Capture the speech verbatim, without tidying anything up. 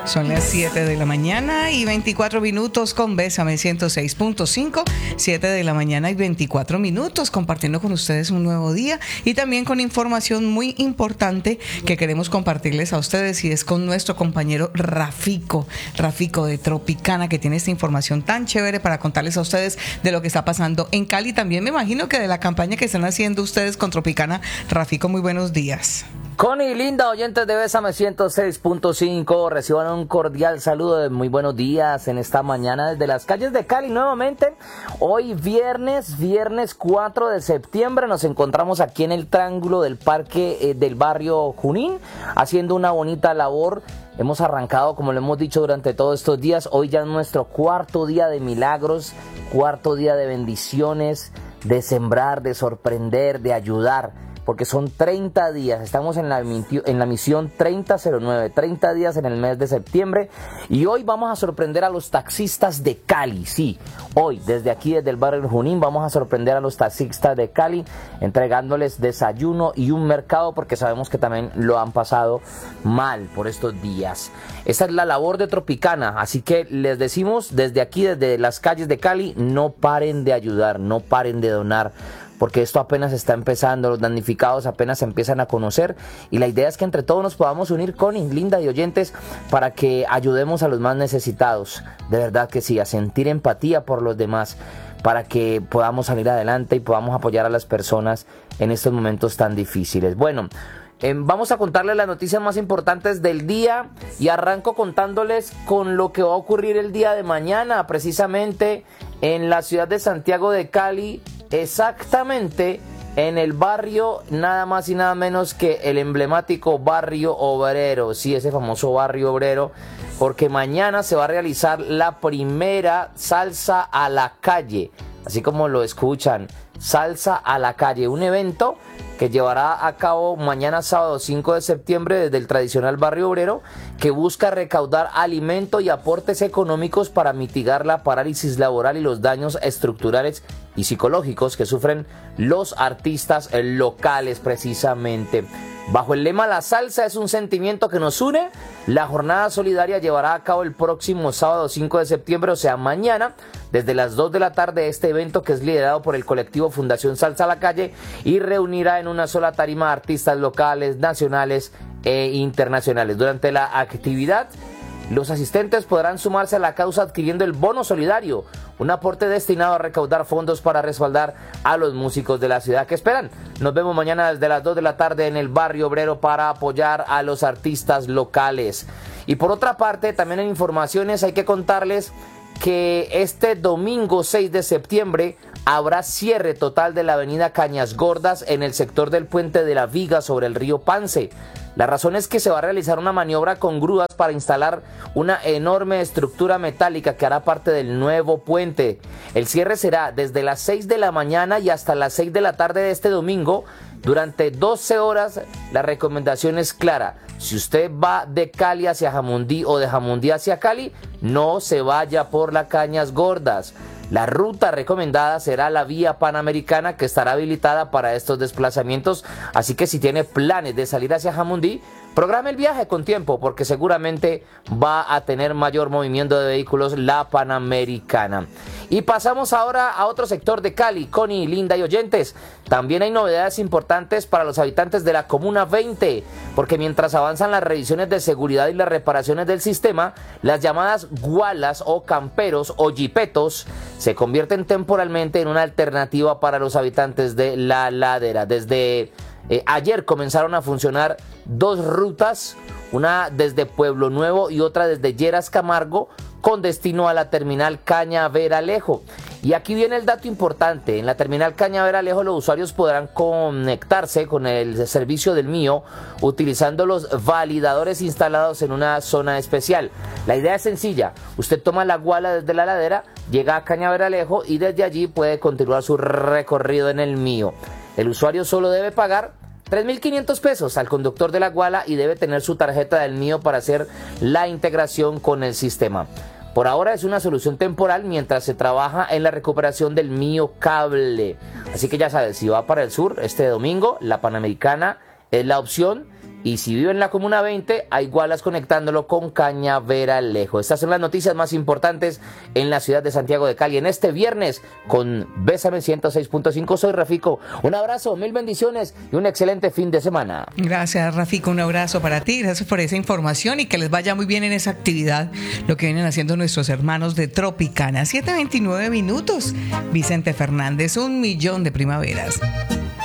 Son las siete de la mañana y veinticuatro minutos con Bésame ciento seis punto cinco. siete de la mañana y veinticuatro minutos compartiendo con ustedes un nuevo día y también con información muy importante que queremos compartirles a ustedes, y es con nuestro compañero Rafico, Rafico de Tropicana, que tiene esta información tan chévere para contarles a ustedes de lo que está pasando en Cali. También me imagino que de la campaña que están haciendo ustedes con Tropicana. Rafico, muy buenos días. Connie, linda, oyentes de Bésame ciento seis punto cinco, reciban un cordial saludo de muy buenos días en esta mañana desde las calles de Cali. Nuevamente, hoy viernes, viernes cuatro de septiembre, nos encontramos aquí en el Triángulo del Parque eh, del barrio Junín, haciendo una bonita labor. Hemos arrancado, como lo hemos dicho durante todos estos días, hoy ya es nuestro cuarto día de milagros, cuarto día de bendiciones, de sembrar, de sorprender, de ayudar. Porque son treinta días, estamos en la, en la misión treinta cero nueve, treinta días en el mes de septiembre, y hoy vamos a sorprender a los taxistas de Cali. Sí, hoy desde aquí, desde el barrio Junín, vamos a sorprender a los taxistas de Cali entregándoles desayuno y un mercado, porque sabemos que también lo han pasado mal por estos días. Esta es la labor de Tropicana, así que les decimos desde aquí, desde las calles de Cali, no paren de ayudar, no paren de donar, porque esto apenas está empezando, los damnificados apenas se empiezan a conocer, y la idea es que entre todos nos podamos unir, Connie, linda, y oyentes, para que ayudemos a los más necesitados, de verdad que sí, a sentir empatía por los demás, para que podamos salir adelante y podamos apoyar a las personas en estos momentos tan difíciles. Bueno, eh, vamos a contarles las noticias más importantes del día, y arranco contándoles con lo que va a ocurrir el día de mañana, precisamente en la ciudad de Santiago de Cali, exactamente en el barrio nada más y nada menos que el emblemático barrio obrero, sí, ese famoso barrio obrero, porque mañana se va a realizar la primera salsa a la calle, así como lo escuchan, salsa a la calle, un evento que llevará a cabo mañana sábado cinco de septiembre desde el tradicional barrio obrero, que busca recaudar alimento y aportes económicos para mitigar la parálisis laboral y los daños estructurales y psicológicos que sufren los artistas locales precisamente. Bajo el lema "La salsa es un sentimiento que nos une", la jornada solidaria llevará a cabo el próximo sábado cinco de septiembre, o sea mañana, desde las dos de la tarde. Este evento, que es liderado por el colectivo Fundación Salsa a la Calle, y reunirá en una sola tarima a artistas locales, nacionales e internacionales. Durante la actividad, los asistentes podrán sumarse a la causa adquiriendo el bono solidario, un aporte destinado a recaudar fondos para respaldar a los músicos de la ciudad. ¿Qué esperan? Nos vemos mañana desde las dos de la tarde en el barrio obrero para apoyar a los artistas locales. Y por otra parte, también en informaciones hay que contarles que este domingo seis de septiembre habrá cierre total de la avenida Cañas Gordas en el sector del puente de la Viga sobre el río Pance. La razón es que se va a realizar una maniobra con grúas para instalar una enorme estructura metálica que hará parte del nuevo puente. El cierre será desde las seis de la mañana y hasta las seis de la tarde de este domingo, durante doce horas. La recomendación es clara: si usted va de Cali hacia Jamundí o de Jamundí hacia Cali, no se vaya por las Cañas Gordas. La ruta recomendada será la vía Panamericana, que estará habilitada para estos desplazamientos, así que si tiene planes de salir hacia Jamundí, programe el viaje con tiempo, porque seguramente va a tener mayor movimiento de vehículos la Panamericana. Y pasamos ahora a otro sector de Cali, Connie, linda, y oyentes. También hay novedades importantes para los habitantes de la Comuna veinte, porque mientras avanzan las revisiones de seguridad y las reparaciones del sistema, las llamadas gualas o camperos o jipetos se convierten temporalmente en una alternativa para los habitantes de la ladera. Desde eh, ayer comenzaron a funcionar dos rutas, una desde Pueblo Nuevo y otra desde Lleras Camargo, con destino a la terminal Cañaveralejo. Y aquí viene el dato importante: en la terminal Cañaveralejo los usuarios podrán conectarse con el servicio del Mío utilizando los validadores instalados en una zona especial. La idea es sencilla: usted toma la guala desde la ladera, llega a Cañaveralejo y desde allí puede continuar su recorrido en el Mío. El usuario solo debe pagar tres mil quinientos pesos al conductor de la guala y debe tener su tarjeta del Mío para hacer la integración con el sistema. Por ahora es una solución temporal mientras se trabaja en la recuperación del Mío Cable. Así que ya sabes, si va para el sur este domingo, la Panamericana es la opción. Y si vive en la Comuna veinte, hay Gualas conectándolo con Cañaveralejo. Estas son las noticias más importantes en la ciudad de Santiago de Cali en este viernes con Bésame ciento seis punto cinco. Soy Rafico. Un abrazo, mil bendiciones y un excelente fin de semana. Gracias, Rafico. Un abrazo para ti. Gracias por esa información y que les vaya muy bien en esa actividad, lo que vienen haciendo nuestros hermanos de Tropicana. siete veintinueve minutos. Vicente Fernández, un millón de primaveras.